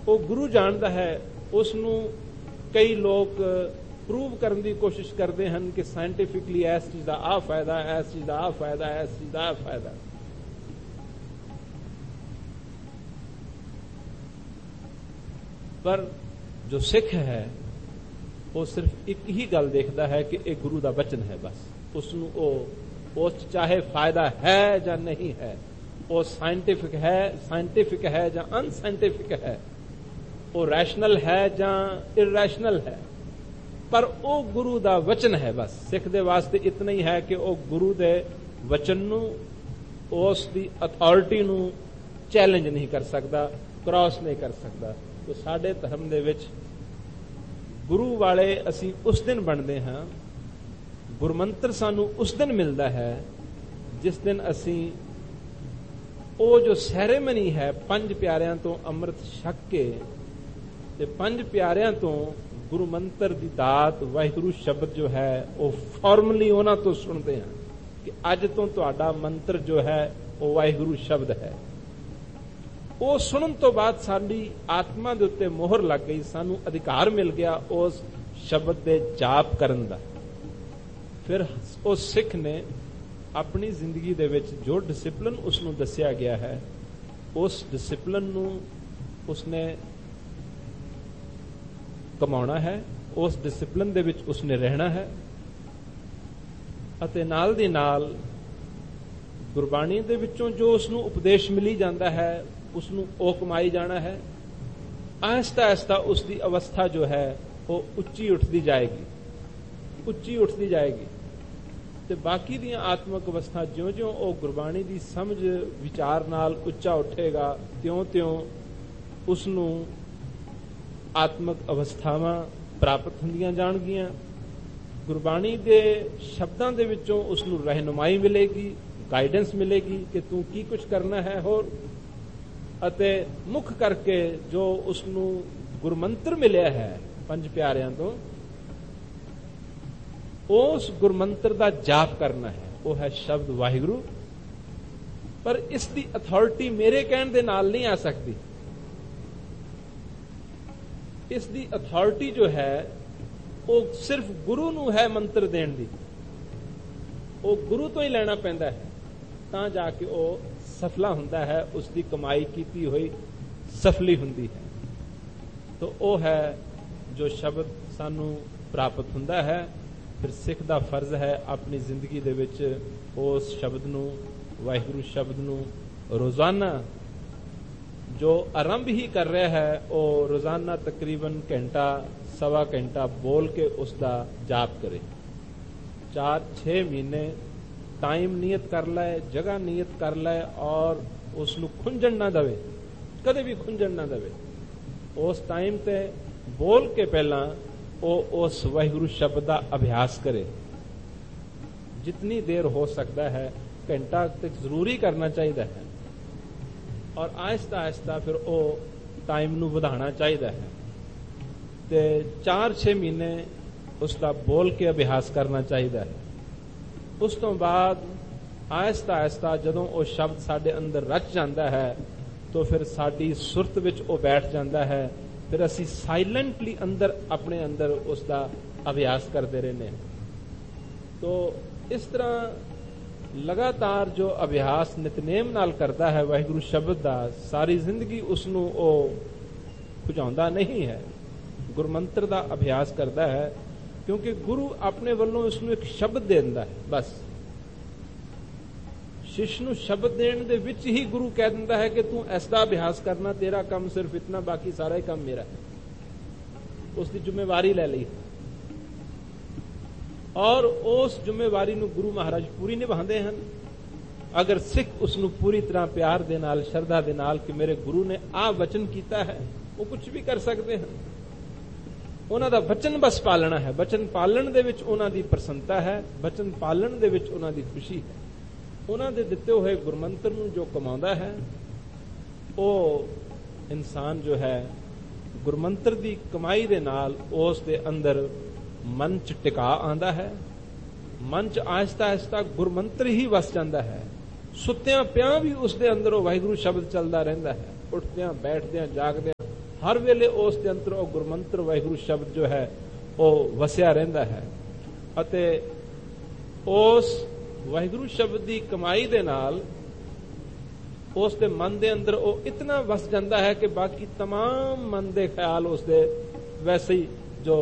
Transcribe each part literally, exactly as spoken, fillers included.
ਉਹ ਗੁਰੂ ਜਾਣਦਾ ਹੈ। ਉਸ ਨੂੰ ਕਈ ਲੋਕ ਪ੍ਰੂਵ ਕਰਨ ਦੀ ਕੋਸ਼ਿਸ਼ ਕਰਦੇ ਹਨ ਕਿ ਸਾਇੰਟੀਫਿਕਲੀ ਇਸ ਚੀਜ਼ ਦਾ ਆਹ ਫਾਇਦਾ, ਇਸ ਚੀਜ਼ ਦਾ ਆਹ ਫਾਇਦਾ, ਇਸ ਚੀਜ਼ ਦਾ ਆਹ ਫਾਇਦਾ। ਪਰ ਜੋ ਸਿੱਖ ਹੈ ਉਹ ਸਿਰਫ ਇੱਕ ਹੀ ਗੱਲ ਦੇਖਦਾ ਹੈ ਕਿ ਇਹ ਗੁਰੂ ਦਾ ਬਚਨ ਹੈ। ਬਸ ਉਸ ਨੂੰ ਉਹ ਉਸ ਚਾਹੇ ਫਾਇਦਾ ਹੈ ਜਾਂ ਨਹੀਂ ਹੈ, ਉਹ ਸਾਇੰਟੀਫਿਕ ਹੈ ਸਾਇੰਟੀਫਿਕ ਹੈ ਜਾਂ ਅਨਸਾਇੰਟੀਫਿਕ ਹੈ, ਉਹ ਰੈਸ਼ਨਲ ਹੈ ਜਾਂ ਇਰੈਸ਼ਨਲ ਹੈ, ਪਰ ਉਹ ਗੁਰੂ ਦਾ ਵਚਨ ਹੈ। ਬਸ ਸਿੱਖ ਦੇ ਵਾਸਤੇ ਇਤਨਾ ਹੀ ਹੈ ਕਿ ਉਹ ਗੁਰੂ ਦੇ ਵਚਨ ਨੂੰ, ਉਸ ਦੀ ਅਥਾਰਟੀ ਨੂੰ ਚੈਲੰਜ ਨਹੀਂ ਕਰ ਸਕਦਾ, ਕ੍ਰਾਸ ਨਹੀਂ ਕਰ ਸਕਦਾ। ਤੋ ਸਾਡੇ ਧਰਮ ਦੇ ਵਿੱਚ ਗੁਰੂ ਵਾਲੇ ਅਸੀਂ ਉਸ ਦਿਨ ਬਣਦੇ ਹਾਂ, ਗੁਰਮੰਤਰ ਸਾਨੂੰ ਉਸ ਦਿਨ ਮਿਲਦਾ ਹੈ ਜਿਸ ਦਿਨ ਅਸੀਂ ਉਹ ਜੋ ਸੈਰੇਮਨੀ ਹੈ ਪੰਜ ਪਿਆਰਿਆਂ ਤੋਂ ਅੰਮ੍ਰਿਤ ਛਕ ਕੇ ਤੇ ਪੰਜ ਪਿਆਰਿਆਂ ਤੋਂ ਗੁਰੂ ਮੰਤਰ ਦੀ ਦਾਤ ਵਾਹਿਗੁਰੂ ਸ਼ਬਦ ਜੋ ਹੈ ਉਹ ਫਾਰਮਲੀ ਉਹਨਾਂ ਤੋਂ ਸੁਣਦੇ ਹਾਂ ਕਿ ਅੱਜ ਤੋਂ ਤੁਹਾਡਾ ਮੰਤਰ ਜੋ ਹੈ ਉਹ ਵਾਹਿਗੁਰੂ ਸ਼ਬਦ ਹੈ। ਉਹ ਸੁਣਨ ਤੋਂ ਬਾਅਦ ਸਾਡੀ ਆਤਮਾ ਦੇ ਉੱਤੇ ਮੋਹਰ ਲੱਗ ਗਈ, ਸਾਨੂੰ ਅਧਿਕਾਰ ਮਿਲ ਗਿਆ ਉਸ ਸ਼ਬਦ ਦੇ ਜਾਪ ਕਰਨ ਦਾ। ਫਿਰ ਉਸ ਸਿੱਖ ਨੇ ਆਪਣੀ ਜ਼ਿੰਦਗੀ ਦੇ ਵਿੱਚ ਜੋ ਡਿਸਿਪਲਿਨ ਉਸ ਨੂੰ ਦੱਸਿਆ ਗਿਆ ਹੈ, ਉਸ ਡਿਸਿਪਲਿਨ ਨੂੰ ਉਸਨੇ ਕਮਾਉਣਾ ਹੈ, ਉਸ ਡਿਸਿਪਲਿਨ ਦੇ ਵਿੱਚ ਉਸਨੇ ਰਹਿਣਾ ਹੈ ਅਤੇ ਨਾਲ ਦੀ ਨਾਲ ਗੁਰਬਾਣੀ ਦੇ ਵਿੱਚੋਂ ਜੋ ਉਸ ਨੂੰ ਉਪਦੇਸ਼ ਮਿਲੀ ਜਾਂਦਾ ਹੈ ਉਸ ਨੂੰ ਉਹ ਕਮਾਈ ਜਾਣਾ ਹੈ। ਆਹਿਸਤਾ ਆਹਿਸਤਾ ਉਸ ਦੀ ਅਵਸਥਾ ਜੋ ਹੈ ਉਹ ਉੱਚੀ ਉੱਠਦੀ ਜਾਏਗੀ, ਉੱਚੀ ਉੱਠਦੀ ਜਾਏਗੀ ਤੇ ਬਾਕੀ ਦੀਆਂ ਆਤਮਿਕ ਅਵਸਥਾ ਜਿਉਂ-ਜਿਉਂ ਉਹ ਗੁਰਬਾਣੀ ਦੀ ਸਮਝ ਵਿਚਾਰ ਨਾਲ ਉੱਚਾ ਉੱਠੇਗਾ, ਤਿਉਂ-ਤਿਉਂ ਉਸ ਨੂੰ ਆਤਮਿਕ ਅਵਸਥਾਵਾਂ ਪ੍ਰਾਪਤ ਹੁੰਦੀਆਂ ਜਾਣਗੀਆਂ। ਗੁਰਬਾਣੀ ਦੇ ਸ਼ਬਦਾਂ ਦੇ ਵਿੱਚੋਂ ਉਸ ਨੂੰ ਰਹਿਨੁਮਾਈ ਮਿਲੇਗੀ, ਗਾਈਡੈਂਸ ਮਿਲੇਗੀ ਕਿ ਤੂੰ ਕੀ ਕੁਝ ਕਰਨਾ ਹੈ ਹੋਰ। ਅਤੇ ਮੁੱਖ ਕਰਕੇ ਜੋ ਉਸ ਨੂੰ ਗੁਰਮੰਤਰ ਮਿਲਿਆ ਹੈ ਪੰਜ ਪਿਆਰਿਆਂ ਤੋਂ, ਉਸ ਗੁਰਮੰਤਰ ਦਾ ਜਾਪ ਕਰਨਾ ਹੈ। ਉਹ ਹੈ ਸ਼ਬਦ ਵਾਹਿਗੁਰੂ। ਪਰ ਇਸ ਦੀ ਅਥਾਰਟੀ ਮੇਰੇ ਕਹਿਣ ਦੇ ਨਾਲ ਨਹੀਂ ਆ ਸਕਦੀ। ਇਸ ਦੀ ਅਥਾਰਟੀ ਜੋ ਹੈ ਉਹ ਸਿਰਫ ਗੁਰੂ ਨੂੰ ਹੈ ਮੰਤਰ ਦੇਣ ਦੀ। ਉਹ ਗੁਰੂ ਤੋਂ ਹੀ ਲੈਣਾ ਪੈਂਦਾ ਹੈ ਤਾਂ ਜਾ ਕੇ ਉਹ ਸਫਲਾ ਹੁੰਦਾ ਹੈ, ਉਸ ਦੀ ਕਮਾਈ ਕੀਤੀ ਹੋਈ ਸਫਲੀ ਹੁੰਦੀ ਹੈ। ਤਾਂ ਉਹ ਹੈ ਜੋ ਸ਼ਬਦ ਸਾਨੂੰ ਪ੍ਰਾਪਤ ਹੁੰਦਾ ਹੈ। ਫਿਰ ਸਿੱਖ ਦਾ ਫਰਜ਼ ਹੈ ਆਪਣੀ ਜ਼ਿੰਦਗੀ ਦੇ ਵਿੱਚ ਉਸ ਸ਼ਬਦ ਨੂੰ, ਵਾਹਿਗੁਰੂ ਸ਼ਬਦ ਨੂੰ ਰੋਜ਼ਾਨਾ ਜੋ ਆਰੰਭ ਹੀ ਕਰ ਰਿਹਾ ਹੈ ਉਹ ਰੋਜ਼ਾਨਾ ਤਕਰੀਬਨ ਘੰਟਾ ਸਵਾ ਘੰਟਾ ਬੋਲ ਕੇ ਉਸ ਦਾ ਜਾਪ ਕਰੇ। ਚਾਰ ਛੇ ਮਹੀਨੇ ਟਾਈਮ ਨਿਯਤ ਕਰ ਲਏ, ਜਗ੍ਹਾ ਨਿਯਤ ਕਰ ਲਏ ਔਰ ਉਸ ਨੂੰ ਖੁੰਝਣ ਨਾ ਦੇਵੇ, ਕਦੇ ਵੀ ਖੁੰਝਣ ਨਾ ਦੇਵੇ। ਉਸ ਟਾਈਮ ਤੇ ਬੋਲ ਕੇ ਪਹਿਲਾਂ ਉਹ ਉਸ ਵਾਹਿਗੁਰੂ ਸ਼ਬਦ ਦਾ ਅਭਿਆਸ ਕਰੇ। ਜਿਤਨੀ ਦੇਰ ਹੋ ਸਕਦਾ ਹੈ ਘੰਟਾ ਤੱਕ ਜ਼ਰੂਰੀ ਕਰਨਾ ਚਾਹੀਦਾ ਹੈ ਔਰ ਆਹਿਸਤਾ ਆਹਿਸਤਾ ਫਿਰ ਉਹ ਟਾਈਮ ਨੂੰ ਵਧਾਉਣਾ ਚਾਹੀਦਾ ਹੈ ਤੇ ਚਾਰ ਛੇ ਮਹੀਨੇ ਉਸ ਦਾ ਬੋਲ ਕੇ ਅਭਿਆਸ ਕਰਨਾ ਚਾਹੀਦਾ ਹੈ। ਉਸ ਤੋਂ ਬਾਅਦ ਆਹਿਸਤਾ ਆਹਿਸਤਾ ਜਦੋਂ ਉਹ ਸ਼ਬਦ ਸਾਡੇ ਅੰਦਰ ਰਚ ਜਾਂਦਾ ਹੈ ਤਾਂ ਫਿਰ ਸਾਡੀ ਸੁਰਤ ਵਿੱਚ ਉਹ ਬੈਠ ਜਾਂਦਾ ਹੈ। ਫਿਰ ਅਸੀਂ ਸਾਇਲੈਂਟਲੀ ਅੰਦਰ ਆਪਣੇ ਅੰਦਰ ਉਸ ਦਾ ਅਭਿਆਸ ਕਰਦੇ ਰਹਿੰਦੇ ਹਾਂ। ਤੋ ਇਸ ਤਰ੍ਹਾਂ ਲਗਾਤਾਰ ਜੋ ਅਭਿਆਸ ਨਿਤਨੇਮ ਨਾਲ ਕਰਦਾ ਹੈ ਵਾਹਿਗੁਰੂ ਸ਼ਬਦ ਦਾ, ਸਾਰੀ ਜ਼ਿੰਦਗੀ ਉਸ ਨੂੰ ਉਹ ਖੁਜਾਉਂਦਾ ਨਹੀਂ ਹੈ, ਗੁਰਮੰਤਰ ਦਾ ਅਭਿਆਸ ਕਰਦਾ ਹੈ ਕਿਉਂਕਿ ਗੁਰੂ ਆਪਣੇ ਵੱਲੋਂ ਉਸ ਨੂੰ ਇੱਕ ਸ਼ਬਦ ਦੇ ਦਿੰਦਾ ਹੈ। ਬਸ ਸ਼ਿਸ਼ ਨੂੰ ਸ਼ਬਦ ਦੇਣ ਦੇ ਵਿੱਚ ਹੀ ਗੁਰੂ ਕਹਿ ਦਿੰਦਾ ਹੈ ਕਿ ਤੂੰ ਇਸ ਦਾ ਅਭਿਆਸ ਕਰਨਾ, ਤੇਰਾ ਕੰਮ ਸਿਰਫ ਇਤਨਾ, ਬਾਕੀ ਸਾਰਾ ਹੀ ਕੰਮ ਮੇਰਾ ਹੈ। ਉਸ ਦੀ ਜ਼ਿੰਮੇਵਾਰੀ ਲੈ ਲਈ ਔਰ ਉਸ ਜ਼ਿੰਮੇਵਾਰੀ ਨੂੰ ਗੁਰੂ ਮਹਾਰਾਜ ਪੂਰੀ ਨਿਭਾਉਂਦੇ ਹਨ। ਅਗਰ ਸਿੱਖ ਉਸ ਨੂੰ ਪੂਰੀ ਤਰ੍ਹਾਂ ਪਿਆਰ ਦੇ ਨਾਲ, ਸ਼ਰਧਾ ਦੇ ਨਾਲ ਕਿ ਮੇਰੇ ਗੁਰੂ ਨੇ ਆਹ ਵਚਨ ਕੀਤਾ ਹੈ, ਉਹ ਕੁਝ ਵੀ ਕਰ ਸਕਦੇ ਹਨ। ਉਹਨਾਂ ਦਾ ਵਚਨ ਬਸ ਪਾਲਣਾ ਹੈ। ਵਚਨ ਪਾਲਣ ਦੇ ਵਿੱਚ ਉਹਨਾਂ ਦੀ ਪ੍ਰਸੰਨਤਾ ਹੈ, ਵਚਨ ਪਾਲਣ ਦੇ ਵਿੱਚ ਉਹਨਾਂ ਦੀ ਖੁਸ਼ੀ ਹੈ। ਉਹਨਾਂ ਦੇ ਦਿੱਤੇ ਹੋਏ ਗੁਰਮੰਤਰ ਨੂੰ ਜੋ ਕਮਾਉਂਦਾ ਹੈ ਉਹ ਇਨਸਾਨ ਜੋ ਹੈ ਗੁਰਮੰਤਰ ਦੀ ਕਮਾਈ ਦੇ ਨਾਲ ਉਸ ਦੇ ਅੰਦਰ ਮਨ ਚ ਟਿਕਾ ਆਉਂਦਾ ਹੈ। ਮਨ ਚ ਆਹਿਸਤਾ ਆਹਿਸਤਾ ਗੁਰਮੰਤਰ ਹੀ ਵਸ ਜਾਂਦਾ ਹੈ। ਸੁੱਤਿਆਂ ਪਿਆਂ ਵੀ ਉਸ ਦੇ ਅੰਦਰ ਉਹ ਵਾਹਿਗੁਰੂ ਸ਼ਬਦ ਚੱਲਦਾ ਰਹਿੰਦਾ ਹੈ। ਉੱਠਦਿਆਂ, ਬੈਠਦਿਆਂ, ਜਾਗਦਿਆਂ ਹਰ ਵੇਲੇ ਉਸ ਦੇ ਅੰਦਰ ਉਹ ਗੁਰਮੰਤਰ ਵਾਹਿਗੁਰੂ ਸ਼ਬਦ ਜੋ ਹੈ ਉਹ ਵਸਿਆ ਰਹਿੰਦਾ ਹੈ ਅਤੇ ਉਸ ਵਾਹਿਗੁਰੂ ਸ਼ਬਦ ਦੀ ਕਮਾਈ ਦੇ ਨਾਲ ਉਸ ਦੇ ਮਨ ਦੇ ਅੰਦਰ ਉਹ ਇਤਨਾ ਵਸ ਜਾਂਦਾ ਹੈ ਕਿ ਬਾਕੀ तमाम ਮਨ ਦੇ ਖਿਆਲ ਉਸ ਦੇ ਵੈਸੇ ਹੀ ਜੋ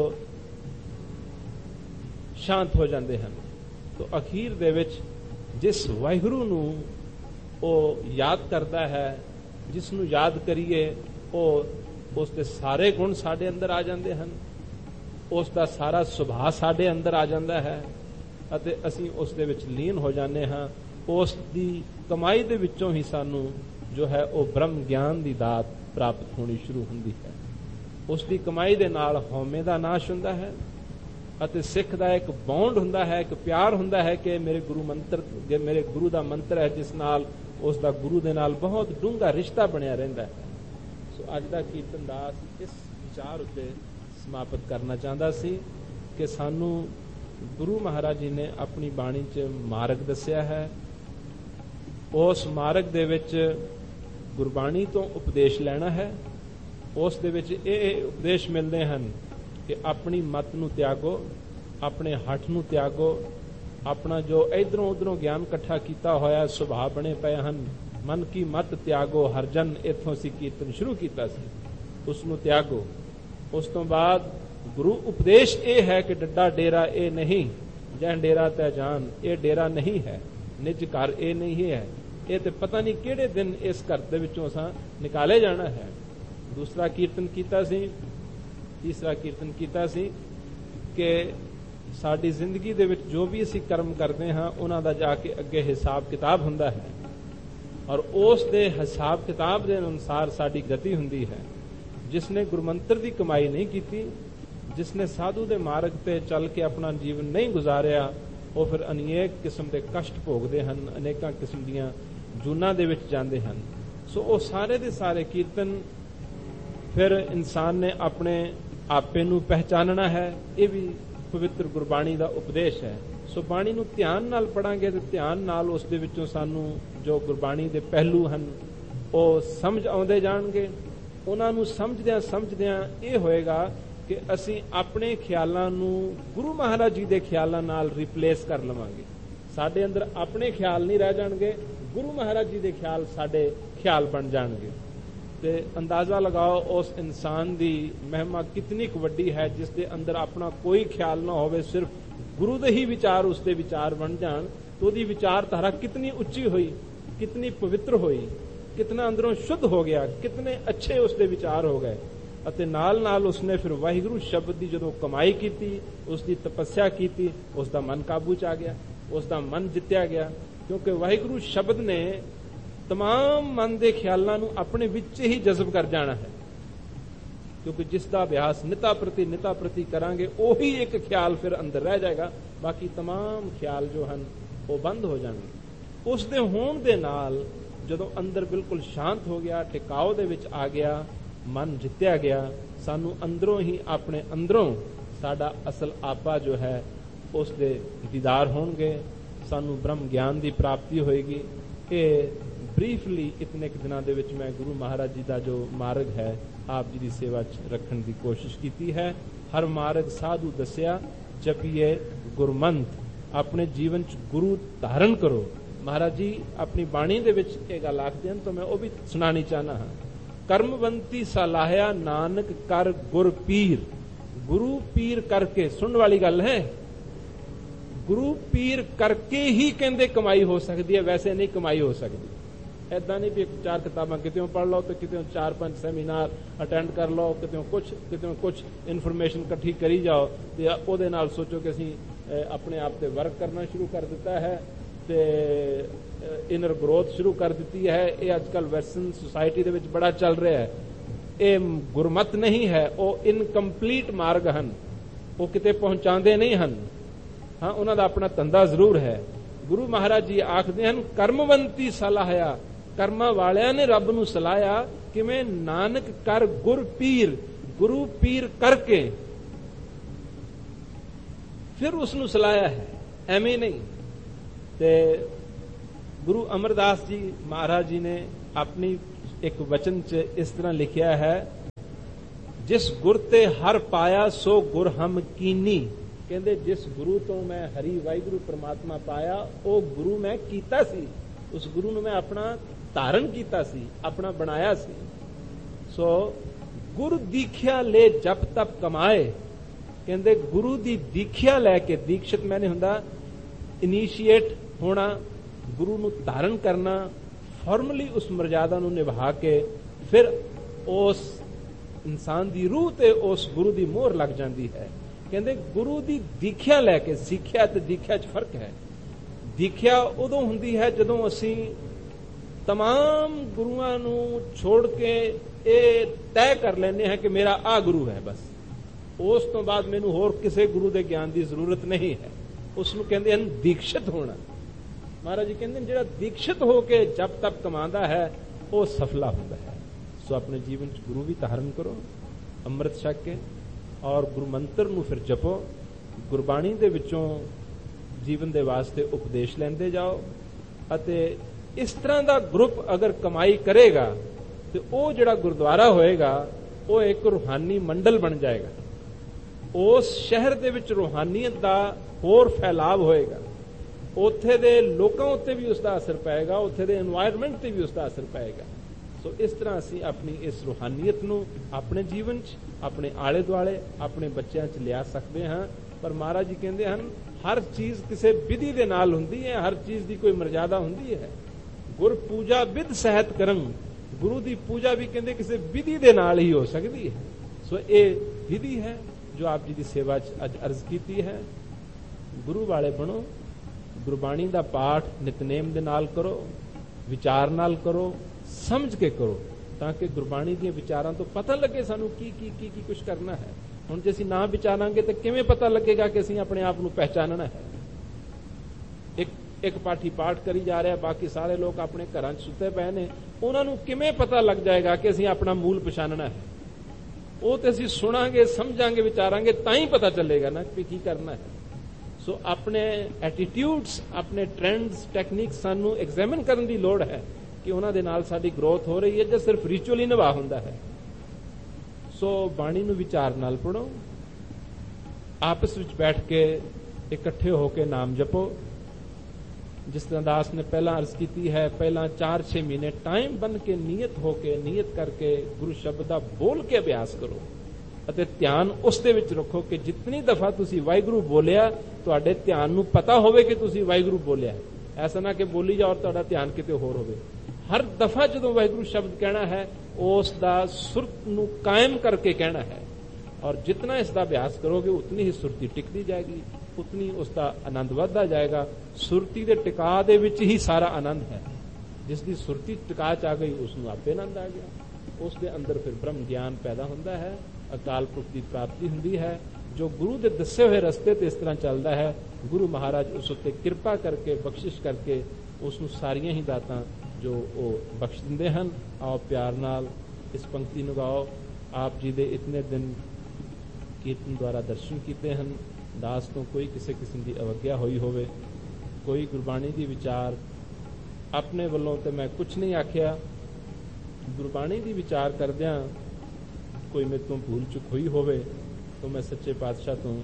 ਸ਼ਾਂਤ ਹੋ ਜਾਂਦੇ ਹਨ। ਤੋ ਅਖੀਰ ਦੇ ਵਿੱਚ ਜਿਸ ਵਾਹਿਗੁਰੂ ਨੂੰ ਉਹ ਯਾਦ ਕਰਦਾ ਹੈ, ਜਿਸ ਨੂੰ ਯਾਦ ਕਰੀਏ ਉਹ ਉਸ ਦੇ ਸਾਰੇ ਗੁਣ ਸਾਡੇ ਅੰਦਰ ਆ ਜਾਂਦੇ ਹਨ, ਉਸ ਦਾ ਸਾਰਾ ਸੁਭਾਅ ਸਾਡੇ ਅੰਦਰ ਆ ਜਾਂਦਾ ਹੈ ਅਤੇ ਅਸੀਂ ਉਸ ਦੇ ਵਿੱਚ ਲੀਨ ਹੋ ਜਾਂਦੇ ਹਾਂ। ਉਸ ਦੀ ਕਮਾਈ ਦੇ ਵਿੱਚੋਂ ਹੀ ਸਾਨੂੰ ਜੋ ਹੈ ਉਹ ਬ੍ਰਹਮ ਗਿਆਨ ਦੀ ਦਾਤ ਪ੍ਰਾਪਤ ਹੋਣੀ ਸ਼ੁਰੂ ਹੁੰਦੀ ਹੈ। ਉਸ ਦੀ ਕਮਾਈ ਦੇ ਨਾਲ ਹਉਮੈ ਦਾ ਨਾਸ਼ ਹੁੰਦਾ ਹੈ ਅਤੇ ਸਿੱਖ ਦਾ ਇੱਕ ਬੌਂਡ ਹੁੰਦਾ ਹੈ, ਇੱਕ ਪਿਆਰ ਹੁੰਦਾ ਹੈ ਕਿ ਮੇਰੇ ਗੁਰੂ ਮੰਤਰ, ਜੇ ਮੇਰੇ ਗੁਰੂ ਦਾ ਮੰਤਰ ਹੈ ਜਿਸ ਨਾਲ ਉਸ ਦਾ ਗੁਰੂ ਦੇ ਨਾਲ ਬਹੁਤ ਡੂੰਘਾ ਰਿਸ਼ਤਾ ਬਣਿਆ ਰਹਿੰਦਾ ਹੈ। ਸੋ ਅੱਜ ਦਾ ਕੀਰਤਨ ਦਾਸ ਇਸ ਵਿਚਾਰ ਉੱਤੇ ਸਮਾਪਤ ਕਰਨਾ ਚਾਹੁੰਦਾ ਸੀ ਕਿ ਸਾਨੂੰ ਗੁਰੂ ਮਹਾਰਾਜ ਜੀ ਨੇ ਆਪਣੀ ਬਾਣੀ 'ਚ ਮਾਰਗ ਦੱਸਿਆ ਹੈ। ਉਸ ਮਾਰਗ ਦੇ ਵਿੱਚ ਗੁਰਬਾਣੀ ਤੋਂ ਉਪਦੇਸ਼ ਲੈਣਾ ਹੈ। ਉਸ ਦੇ ਵਿੱਚ ਇਹ ਉਪਦੇਸ਼ ਮਿਲਦੇ ਹਨ ਕਿ ਆਪਣੀ ਮਤ ਨੂੰ ਤਿਆਗੋ, ਆਪਣੇ ਹੱਠ ਨੂੰ ਤਿਆਗੋ, ਆਪਣਾ ਜੋ ਇਧਰੋਂ ਉਧਰੋਂ ਗਿਆਨ ਇਕੱਠਾ ਕੀਤਾ ਹੋਇਆ ਸੁਭਾਅ ਬਣੇ ਪਏ ਹਨ, ਮਨ ਕੀ ਮਤ ਤਿਆਗੋ ਹਰਜਨ, ਇੱਥੋਂ ਅਸੀਂ ਕੀਰਤਨ ਸ਼ੁਰੂ ਕੀਤਾ ਸੀ, ਉਸ ਨੂੰ ਤਿਆਗੋ। ਉਸ ਤੋਂ ਬਾਅਦ ਗੁਰੂ ਉਪਦੇਸ਼ ਇਹ ਹੈ ਕਿ ਡੱਡਾ ਡੇਰਾ ਇਹ ਨਹੀਂ, ਜੈ ਡੇਰਾ ਤੈ ਜਾਨ, ਇਹ ਡੇਰਾ ਨਹੀਂ ਹੈ, ਨਿਜ ਘਰ ਇਹ ਨਹੀਂ ਹੈ, ਇਹ ਤੇ ਪਤਾ ਨਹੀਂ ਕਿਹੜੇ ਦਿਨ ਇਸ ਘਰ ਦੇ ਵਿੱਚੋਂ ਅਸਾਂ ਨਿਕਾਲੇ ਜਾਣਾ ਹੈ। ਦੂਸਰਾ ਕੀਰਤਨ ਕੀਤਾ ਸੀ, ਤੀਸਰਾ ਕੀਰਤਨ ਕੀਤਾ ਸੀ ਕਿ ਸਾਡੀ ਜ਼ਿੰਦਗੀ ਦੇ ਵਿੱਚ ਜੋ ਵੀ ਅਸੀਂ ਕਰਮ ਕਰਦੇ ਹਾਂ ਉਹਨਾਂ ਦਾ ਜਾ ਕੇ ਅੱਗੇ ਹਿਸਾਬ ਕਿਤਾਬ ਹੁੰਦਾ ਹੈ ਔਰ ਉਸ ਦੇ ਹਿਸਾਬ ਕਿਤਾਬ ਦੇ ਅਨੁਸਾਰ ਸਾਡੀ ਗਤੀ ਹੁੰਦੀ ਹੈ। ਜਿਸ ਨੇ ਗੁਰਮੰਤਰ ਦੀ ਕਮਾਈ ਨਹੀਂ ਕੀਤੀ, ਜਿਸ ਨੇ ਸਾਧੂ ਦੇ ਮਾਰਗ ਤੇ ਚੱਲ ਕੇ ਆਪਣਾ ਜੀਵਨ ਨਹੀਂ ਗੁਜ਼ਾਰਿਆ, ਉਹ ਫਿਰ ਅਨੇਕ ਕਿਸਮ ਦੇ ਕਸ਼ਟ ਭੋਗਦੇ ਹਨ, ਅਨੇਕਾਂ ਕਿਸਮ ਦੀਆਂ ਜੂਨਾਂ ਦੇ ਵਿੱਚ ਜਾਂਦੇ ਹਨ। ਸੋ ਉਹ ਸਾਰੇ ਦੇ ਸਾਰੇ ਕੀਰਤਨ ਫਿਰ ਇਨਸਾਨ ਨੇ ਆਪਣੇ ਆਪੇ ਨੂੰ ਪਹਿਚਾਨਣਾ ਹੈ। ਇਹ ਵੀ ਪਵਿੱਤਰ ਗੁਰਬਾਣੀ ਦਾ ਉਪਦੇਸ਼ ਹੈ। ਸੋ ਬਾਣੀ ਨੂੰ ਧਿਆਨ ਨਾਲ ਪੜਾਂਗੇ ਤੇ ਧਿਆਨ ਨਾਲ ਉਸ ਦੇ ਵਿੱਚੋਂ ਸਾਨੂੰ ਜੋ ਗੁਰਬਾਣੀ ਦੇ ਪਹਿਲੂ ਹਨ ਉਹ ਸਮਝ ਆਉਂਦੇ ਜਾਣਗੇ। ਉਹਨਾਂ ਨੂੰ ਸਮਝਦਿਆਂ ਸਮਝਦਿਆਂ ਇਹ ਹੋਏਗਾ ਕਿ ਅਸੀਂ ਆਪਣੇ ਖਿਆਲਾਂ ਨੂੰ ਗੁਰੂ ਮਹਾਰਾਜ ਜੀ ਦੇ ਖਿਆਲਾਂ ਨਾਲ ਰਿਪਲੇਸ ਕਰ ਲਵਾਂਗੇ। ਸਾਡੇ ਅੰਦਰ ਆਪਣੇ ਖਿਆਲ ਨਹੀਂ ਰਹਿ ਜਾਣਗੇ, ਗੁਰੂ ਮਹਾਰਾਜ ਜੀ ਦੇ ਖਿਆਲ ਸਾਡੇ ਖਿਆਲ ਬਣ ਜਾਣਗੇ। ਤੇ ਅੰਦਾਜ਼ਾ ਲਗਾਓ ਉਸ ਇਨਸਾਨ ਦੀ ਮਹਿਮਾ ਕਿਤਨੀ ਕੁ ਵੱਡੀ ਹੈ ਜਿਸ ਦੇ ਅੰਦਰ ਆਪਣਾ ਕੋਈ ਖਿਆਲ ਨਾ ਹੋਵੇ, ਸਿਰਫ ਗੁਰੂ ਦੇ ਹੀ ਵਿਚਾਰ ਉਸ ਦੇ ਵਿਚਾਰ ਬਣ ਜਾਣ। तो ਉਹਦੀ ਵਿਚਾਰਧਾਰਾ कितनी ਉੱਚੀ ਹੋਈ, कितनी पवित्र ਹੋਈ, कितना ਅੰਦਰੋਂ ਸ਼ੁੱਧ ਹੋ ਗਿਆ, कितने अच्छे ਉਸਦੇ ਵਿਚਾਰ ਹੋ ਗਏ। ਅਤੇ ਨਾਲ ਨਾਲ ਉਸਨੇ ਫਿਰ ਵਾਹਿਗੁਰੂ ਸ਼ਬਦ ਦੀ ਜਦੋਂ ਕਮਾਈ ਕੀਤੀ, ਉਸ ਦੀ ਤਪੱਸਿਆ ਕੀਤੀ, ਉਸ ਦਾ ਮਨ ਕਾਬੂ ਚ ਆ ਗਿਆ, ਉਸ ਦਾ ਮਨ ਜਿੱਤਿਆ ਗਿਆ। ਕਿਉਂਕਿ ਵਾਹਿਗੁਰੂ ਸ਼ਬਦ ਨੇ तमाम ਮਨ ਦੇ ਖਿਆਲਾਂ ਨੂੰ ਆਪਣੇ ਵਿੱਚ ਹੀ ਜਜ਼ਬ ਕਰ ਜਾਣਾ ਹੈ। ਕਿਉਂਕਿ ਜਿਸ ਦਾ ਅਭਿਆਸ ਨਿਤਾ ਪ੍ਰਤੀ ਨਿਤਾ ਪ੍ਰਤੀ ਕਰਾਂਗੇ ਉਹੀ ਇੱਕ ਖਿਆਲ ਫਿਰ ਅੰਦਰ ਰਹਿ ਜਾਏਗਾ, ਬਾਕੀ तमाम ਖਿਆਲ ਜੋ ਹਨ ਉਹ ਬੰਦ ਹੋ ਜਾਣਗੇ। ਉਸ ਦੇ ਹੋਣ ਦੇ ਨਾਲ ਜਦੋਂ ਅੰਦਰ ਬਿਲਕੁਲ ਸ਼ਾਂਤ ਹੋ ਗਿਆ, ਟਿਕਾਓ ਦੇ ਵਿੱਚ ਆ ਗਿਆ, ਮਨ ਜਿੱਤਿਆ ਗਿਆ, ਸਾਨੂੰ ਅੰਦਰੋਂ ਹੀ ਆਪਣੇ ਅੰਦਰੋਂ ਸਾਡਾ ਅਸਲ ਆਪਾ ਜੋ ਹੈ ਉਸ ਦੇ ਦੀਦਾਰ ਹੋਣਗੇ, ਸਾਨੂੰ ਬ੍ਰਹਮ ਗਿਆਨ ਦੀ ਪ੍ਰਾਪਤੀ ਹੋਏਗੀ। ਇਹ ਬਰੀਫਲੀ ਇਤਨੇ ਕੁ ਦਿਨਾਂ ਦੇ ਵਿੱਚ ਮੈਂ ਗੁਰੂ ਮਹਾਰਾਜ ਜੀ ਦਾ ਜੋ ਮਾਰਗ ਹੈ ਆਪ ਜੀ ਦੀ ਸੇਵਾ 'ਚ ਰੱਖਣ ਦੀ ਕੋਸ਼ਿਸ਼ ਕੀਤੀ ਹੈ। ਹਰ ਮਾਰਗ ਸਾਧੂ ਦੱਸਿਆ, ਜਪੀਏ ਗੁਰਮੰਤ, ਆਪਣੇ ਜੀਵਨ 'ਚ ਗੁਰੂ ਧਾਰਨ ਕਰੋ। ਮਹਾਰਾਜ ਜੀ ਆਪਣੀ ਬਾਣੀ ਦੇ ਵਿੱਚ ਇਹ ਗੱਲ ਆਖਦੇ ਹਨ ਤਾਂ ਮੈਂ ਉਹ ਵੀ ਸੁਣਾਣੀ ਚਾਹਨਾ ਹਾਂ। ਕਰਮਵੰਤੀ ਸਲਾਹਿਆ ਨਾਨਕ ਕਰ ਗੁਰ ਪੀਰ। ਗੁਰੂ ਪੀਰ ਕਰਕੇ, ਸੁਣਨ ਵਾਲੀ ਗੱਲ ਹੈ, ਗੁਰੂ ਪੀਰ ਕਰਕੇ ਹੀ ਕਹਿੰਦੇ ਕਮਾਈ ਹੋ ਸਕਦੀ ਹੈ, ਵੈਸੇ ਨਹੀਂ ਕਮਾਈ ਹੋ ਸਕਦੀ। ਏਦਾਂ ਨਹੀਂ ਵੀ ਚਾਰ ਕਿਤਾਬਾਂ ਕਿਤੇੋਂ ਪੜ੍ਹ ਲਓ ਤੇ ਕਿਤੇੋਂ ਚਾਰ ਪੰਜ ਸੈਮੀਨਾਰ ਅਟੈਂਡ ਕਰ ਲਓ, ਕਿਤੇੋਂ ਕੁਛ ਕਿਤੇੋਂ ਕੁਛ ਇਨਫੋਰਮੇਸ਼ਨ ਇਕੱਠੀ ਕਰੀ ਜਾਓ ਤੇ ਉਹਦੇ ਨਾਲ ਸੋਚੋ ਕਿ ਅਸੀਂ ਆਪਣੇ ਆਪ ਤੇ ਵਰਕ ਕਰਨਾ ਸ਼ੁਰੂ ਕਰ ਦਿੱਤਾ ਹੈ ਤੇ ਇਨਰ ਗਰੋਥ ਸ਼ੁਰੂ ਕਰ ਦਿੱਤੀ ਹੈ। ਇਹ ਅੱਜ ਕੱਲ੍ਹ ਵੈਸਟਰਨ ਸੁਸਾਇਟੀ ਦੇ ਵਿੱਚ ਬੜਾ ਚੱਲ ਰਿਹਾ ਹੈ। ਇਹ ਗੁਰਮਤ ਨਹੀਂ ਹੈ, ਉਹ ਇਨਕੰਪਲੀਟ ਮਾਰਗ ਹਨ, ਉਹ ਕਿਤੇ ਪਹੁੰਚਾਉਂਦੇ ਨਹੀਂ ਹਨ। ਹਾਂ, ਉਹਨਾਂ ਦਾ ਆਪਣਾ ਧੰਦਾ ਜ਼ਰੂਰ ਹੈ। ਗੁਰੂ ਮਹਾਰਾਜ ਜੀ ਆਖਦੇ ਹਨ ਕਰਮਵੰਤੀ ਸਲਾਹਿਆ, ਕਰਮਾਂ ਵਾਲਿਆਂ ਨੇ ਰੱਬ ਨੂੰ ਸਲਾਹਿਆ ਕਿਵੇਂ? ਨਾਨਕ ਕਰ ਗੁਰ ਪੀਰ, ਗੁਰੂ ਪੀਰ ਕਰਕੇ ਫਿਰ ਉਸ ਨੂੰ ਸਲਾਹਿਆ ਹੈ, ਐਵੇਂ ਨਹੀਂ। ਤੇ ਗੁਰੂ ਅਮਰਦਾਸ ਜੀ ਮਹਾਰਾਜ ਜੀ ਨੇ ਆਪਣੀ ਇੱਕ ਵਚਨ 'ਚ ਇਸ ਤਰ੍ਹਾਂ ਲਿਖਿਆ ਹੈ ਜਿਸ ਗੁਰ ਤੇ ਹਰ ਪਾਇਆ ਸੋ ਗੁਰ ਹਮ ਕੀਨੀ। ਕਹਿੰਦੇ ਜਿਸ ਗੁਰੂ ਤੋਂ ਮੈਂ ਹਰੀ ਵਾਹਿਗੁਰੂ ਪ੍ਰਮਾਤਮਾ ਪਾਇਆ ਉਹ ਗੁਰੂ ਮੈਂ ਕੀਤਾ ਸੀ, ਉਸ ਗੁਰੂ ਨੂੰ ਮੈਂ ਆਪਣਾ ਧਾਰਨ ਕੀਤਾ ਸੀ, ਆਪਣਾ ਬਣਾਇਆ ਸੀ। ਸੋ ਗੁਰ ਦੀਖਿਆ ਲੈ ਜਪ ਤਪ ਕਮਾਏ। ਕਹਿੰਦੇ ਗੁਰੂ ਦੀ ਦੀਖਿਆ ਲੈ ਕੇ, ਦੀਕਸ਼ਿਤ ਮੈਨੇ ਹੁੰਦਾ ਇਨੀਸ਼ੀਏਟ ਹੋਣਾ, ਗੁਰੂ ਨੂੰ ਧਾਰਨ ਕਰਨਾ, ਫਾਰਮਲੀ ਉਸ ਮਰਜ਼ਾਦਾ ਨੂੰ ਨਿਭਾ ਕੇ ਫਿਰ ਉਸ ਇਨਸਾਨ ਦੀ ਰੂਹ ਤੇ ਉਸ ਗੁਰੂ ਦੀ ਮੋਹਰ ਲੱਗ ਜਾਂਦੀ ਹੈ। ਕਹਿੰਦੇ ਗੁਰੂ ਦੀ ਦੀਖਿਆ ਲੈ ਕੇ, ਸਿੱਖਿਆ ਤੇ ਦੀਖਿਆ 'ਚ ਫਰਕ ਹੈ। ਦੀਖਿਆ ਉਦੋਂ ਹੁੰਦੀ ਹੈ ਜਦੋਂ ਅਸੀਂ तमाम ਗੁਰੂਆਂ ਨੂੰ ਛੋੜ ਕੇ ਇਹ ਤੈਅ ਕਰ ਲੈਂਦੇ ਹਾਂ ਕਿ ਮੇਰਾ ਆ ਗੁਰੂ ਹੈ, ਬਸ ਉਸ ਤੋਂ ਬਾਅਦ ਮੈਨੂੰ ਹੋਰ ਕਿਸੇ ਗੁਰੂ ਦੇ ਗਿਆਨ ਦੀ ਜ਼ਰੂਰਤ ਨਹੀਂ ਹੈ। ਉਸ ਨੂੰ ਕਹਿੰਦੇ ਹਨ ਦੀਕਸ਼ਿਤ ਹੋਣਾ। ਮਹਾਰਾਜ ਜੀ ਕਹਿੰਦੇ ਜਿਹੜਾ ਦੀਕਸ਼ਿਤ ਹੋ ਕੇ ਜਪ ਤਪ ਕਮਾਉਂਦਾ ਹੈ ਉਹ ਸਫਲਾ ਹੁੰਦਾ ਹੈ। ਸੋ ਆਪਣੇ ਜੀਵਨ 'ਚ ਗੁਰੂ ਵੀ ਧਾਰਨ ਕਰੋ, ਅੰਮ੍ਰਿਤ ਛਕ ਕੇ, ਔਰ ਗੁਰੂ ਮੰਤਰ ਨੂੰ ਫਿਰ ਜਪੋ, ਗੁਰਬਾਣੀ ਦੇ ਵਿੱਚੋਂ ਜੀਵਨ ਦੇ ਵਾਸਤੇ ਉਪਦੇਸ਼ ਲੈਂਦੇ ਜਾਓ। ਅਤੇ ਇਸ ਤਰ੍ਹਾਂ ਦਾ ਗਰੁੱਪ ਅਗਰ ਕਮਾਈ ਕਰੇਗਾ ਤੇ ਉਹ ਜਿਹੜਾ ਗੁਰਦੁਆਰਾ ਹੋਏਗਾ ਉਹ ਇੱਕ ਰੂਹਾਨੀ ਮੰਡਲ ਬਣ ਜਾਏਗਾ। ਉਸ ਸ਼ਹਿਰ ਦੇ ਵਿੱਚ ਰੂਹਾਨੀਅਤ ਦਾ ਹੋਰ ਫੈਲਾਵ ਹੋਏਗਾ, ਉੱਥੇ ਦੇ ਲੋਕਾਂ ਉੱਤੇ ਵੀ ਉਸ ਦਾ ਅਸਰ ਪਏਗਾ, ਉੱਥੇ ਦੇ এনवायरमेंट ਤੇ ਵੀ ਉਸ ਦਾ ਅਸਰ ਪਏਗਾ। ਸੋ ਇਸ ਤਰ੍ਹਾਂ ਅਸੀਂ ਆਪਣੀ ਇਸ ਰੂਹਾਨੀਅਤ ਨੂੰ ਆਪਣੇ ਜੀਵਨ 'ਚ, ਆਪਣੇ ਆਲੇ ਦੁਆਲੇ, ਆਪਣੇ ਬੱਚਿਆਂ 'ਚ ਲਿਆ ਸਕਦੇ ਹਾਂ। ਪਰ ਮਹਾਰਾਜ ਜੀ ਕਹਿੰਦੇ ਹਨ ਹਰ ਚੀਜ਼ ਕਿਸੇ ਵਿਧੀ ਦੇ ਨਾਲ ਹੁੰਦੀ ਹੈ, ਹਰ ਚੀਜ਼ ਦੀ ਕੋਈ ਮਰਜ਼ਾਦਾ ਹੁੰਦੀ ਹੈ। ਗੁਰ ਪੂਜਾ ਵਿਧ ਸਹਿਤ ਕਰਮ, ਗੁਰੂ ਦੀ ਪੂਜਾ ਵੀ ਕਹਿੰਦੇ ਕਿਸੇ ਵਿਧੀ ਦੇ ਨਾਲ ਹੀ ਹੋ ਸਕਦੀ ਹੈ। ਸੋ ਇਹ ਵਿਧੀ ਹੈ ਜੋ ਆਪ ਜੀ ਦੀ ਸੇਵਾ 'ਚ ਅੱਜ ਅਰਜ਼ ਕੀਤੀ ਹੈ। ਗੁਰੂ ਵਾਲੇ ਬਣੋ, ਗੁਰਬਾਣੀ ਦਾ ਪਾਠ ਨਿਤਨੇਮ ਦੇ ਨਾਲ ਕਰੋ, ਵਿਚਾਰ ਨਾਲ ਕਰੋ, ਸਮਝ ਕੇ ਕਰੋ, ਤਾਂ ਕਿ ਗੁਰਬਾਣੀ ਦੀਆਂ ਵਿਚਾਰਾਂ ਤੋਂ ਪਤਾ ਲੱਗੇ ਸਾਨੂੰ ਕੀ ਕੀ ਕੀ ਕੀ ਕੁਝ ਕਰਨਾ ਹੈ। ਹੁਣ ਜੇ ਅਸੀਂ ਨਾ ਵਿਚਾਰਾਂਗੇ ਤਾਂ ਕਿਵੇਂ ਪਤਾ ਲੱਗੇਗਾ ਕਿ ਅਸੀਂ ਆਪਣੇ ਆਪ ਨੂੰ ਪਹਿਚਾਨਣਾ ਹੈ। ਇੱਕ ਇੱਕ ਪਾਠੀ ਪਾਠ ਕਰੀ ਜਾ ਰਿਹਾ, ਬਾਕੀ ਸਾਰੇ ਲੋਕ ਆਪਣੇ ਘਰਾਂ 'ਚ ਸੁੱਤੇ ਪਏ ਨੇ, ਉਹਨਾਂ ਨੂੰ ਕਿਵੇਂ ਪਤਾ ਲੱਗ ਜਾਏਗਾ ਕਿ ਅਸੀਂ ਆਪਣਾ ਮੂਲ ਪਛਾਨਣਾ ਹੈ? ਉਹ ਤੇ ਅਸੀਂ ਸੁਣਾਂਗੇ, ਸਮਝਾਂਗੇ, ਵਿਚਾਰਾਂਗੇ ਤਾਂ ਹੀ ਪਤਾ ਚੱਲੇਗਾ ਨਾ ਕਿ ਕੀ ਕਰਨਾ ਹੈ। ਸੋ ਆਪਣੇ ਐਟੀਟਿਊਡਸ, ਆਪਣੇ ਟ੍ਰੈਂਡਸ, ਟੈਕਨੀਕਸ ਸਾਨੂੰ ਐਗਜ਼ਾਮਿਨ ਕਰਨ ਦੀ ਲੋੜ ਹੈ ਕਿ ਉਹਨਾਂ ਦੇ ਨਾਲ ਸਾਡੀ ਗਰੋਥ ਹੋ ਰਹੀ ਹੈ ਜਾਂ ਸਿਰਫ ਰਿਚੁਅਲ ਹੀ ਨਿਭਾ ਹੁੰਦਾ ਹੈ। ਸੋ ਬਾਣੀ ਨੂੰ ਵਿਚਾਰ ਨਾਲ ਪੜੋ, ਆਪਸ ਵਿੱਚ ਬੈਠ ਕੇ ਇਕੱਠੇ ਹੋ ਕੇ ਨਾਮ ਜਪੋ। ਜਿਸ ਤਰ੍ਹਾਂ ਦਾਸ ਨੇ ਪਹਿਲਾਂ ਅਰਜ਼ ਕੀਤੀ ਹੈ, ਪਹਿਲਾਂ ਚਾਰ ਛੇ ਮਹੀਨੇ ਟਾਈਮ ਬਣ ਕੇ ਨੀਅਤ ਹੋ ਕੇ, ਨੀਅਤ ਕਰਕੇ ਗੁਰੂ ਸ਼ਬਦ ਦਾ ਬੋਲ ਕੇ ਅਭਿਆਸ ਕਰੋ ਅਤੇ ਧਿਆਨ ਉਸ ਦੇ ਵਿੱਚ ਰੱਖੋ ਕਿ ਜਿਤਨੀ ਦਫਾ ਤੁਸੀਂ ਵਾਹਿਗੁਰੂ ਬੋਲਿਆ ਤੁਹਾਡੇ ਧਿਆਨ ਨੂੰ ਪਤਾ ਹੋਵੇ ਕਿ ਤੁਸੀਂ ਵਾਹਿਗੁਰੂ ਬੋਲਿਆ। ਐਸਾ ਨਾ ਕਿ ਬੋਲੀ ਜਾਓ ਤੁਹਾਡਾ ਧਿਆਨ ਕਿਤੇ ਹੋਰ ਹੋਵੇ। ਹਰ ਦਫਾ ਜਦੋਂ ਵਾਹਿਗੁਰੂ ਸ਼ਬਦ ਕਹਿਣਾ ਹੈ ਉਸ ਦਾ ਸੁਰਤ ਨੂੰ ਕਾਇਮ ਕਰਕੇ ਕਹਿਣਾ ਹੈ, ਔਰ ਜਿਤਨਾ ਇਸ ਦਾ ਅਭਿਆਸ ਕਰੋਗੇ ਉਤਨੀ ਹੀ ਸੁਰਤੀ ਟਿਕਦੀ ਜਾਏਗੀ, ਉਤਨੀ ਉਸ ਦਾ ਆਨੰਦ ਵੱਧਦਾ ਜਾਏਗਾ। ਸੁਰਤੀ ਦੇ ਟਿਕਾ ਦੇ ਵਿੱਚ ਹੀ ਸਾਰਾ ਆਨੰਦ ਹੈ। ਜਿਸ ਦੀ ਸੁਰਤੀ ਟਿਕਾ 'ਚ ਆ ਗਈ ਉਸ ਨੂੰ ਆਪੇ ਆਨੰਦ ਆ ਗਿਆ, ਉਸ ਦੇ ਅੰਦਰ ਫਿਰ ਬ੍ਰਹਮ ਗਿਆਨ ਪੈਦਾ ਹੁੰਦਾ ਹੈ, ਅਕਾਲ ਪੁਰਖ ਦੀ ਪ੍ਰਾਪਤੀ ਹੁੰਦੀ ਹੈ। ਜੋ ਗੁਰੂ ਦੇ ਦੱਸੇ ਹੋਏ ਰਸਤੇ ਤੇ ਇਸ ਤਰ੍ਹਾਂ ਚੱਲਦਾ ਹੈ, ਗੁਰੂ ਮਹਾਰਾਜ ਉਸ ਉੱਤੇ ਕਿਰਪਾ ਕਰਕੇ, ਬਖਸ਼ਿਸ਼ ਕਰਕੇ ਉਸ ਨੂੰ ਸਾਰੀਆਂ ਹੀ ਦਾਤਾਂ ਜੋ ਉਹ ਬਖਸ਼ ਦਿੰਦੇ ਹਨ। ਆਓ ਪਿਆਰ ਨਾਲ ਇਸ ਪੰਕਤੀ ਨੂੰ ਗਾਓ। ਆਪ ਜੀ ਦੇ ਇਤਨੇ ਦਿਨ ਕੀਰਤਨ ਦੁਆਰਾ ਦਰਸ਼ਨ ਕੀਤੇ ਹਨ। ਦਾਸ ਤੋਂ ਕੋਈ ਕਿਸੇ ਕਿਸਮ ਦੀ ਅਵੱਗਿਆ ਹੋਈ ਹੋਵੇ, ਕੋਈ ਗੁਰਬਾਣੀ ਦੀ ਵਿਚਾਰ ਆਪਣੇ ਵੱਲੋਂ ਤੇ ਮੈਂ ਕੁਝ ਨਹੀਂ ਆਖਿਆ, ਗੁਰਬਾਣੀ ਦੀ ਵਿਚਾਰ ਕਰਦਿਆਂ ਕੋਈ ਮੇਰੇ ਤੋਂ ਭੂਲ ਚੁੱਕ ਹੋਈ ਹੋਵੇ ਤਾਂ ਮੈਂ ਸੱਚੇ ਪਾਤਸ਼ਾਹ ਤੋਂ,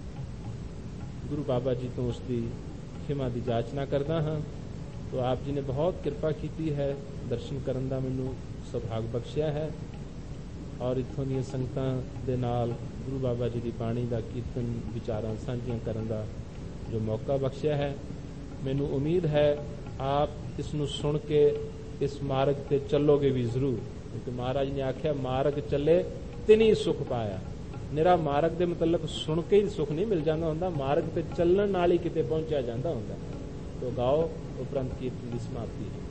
ਗੁਰੂ ਬਾਬਾ ਜੀ ਤੋਂ ਉਸ ਦੀ ਖਿਮਾ ਦੀ ਜਾਚਨਾ ਕਰਦਾ ਹਾਂ। तो आप जी ने बहुत कृपा की है, दर्शन करन दा मैनू सुभाग बख्शिया है, और इत्थों दी संगतां दे नाल गुरु बाबा जी की बाणी का कीर्तन विचारां सांझियां करन दा जो मौका बख्शिया है। मैनू उम्मीद है आप इसनू सुन के इस मार्ग ते चलोगे भी जरूर, क्योंकि महाराज ने आख्या मार्ग चले तिनी सुख पाया। निरा मार्ग दे मतलब सुन के ही सुख नहीं मिल जाता हुंदा, मार्ग ते चलण नाल ही किते पहुंचा जाता हुंदा। तो गाओ उपरंत कीर्तन की समाप्ति है।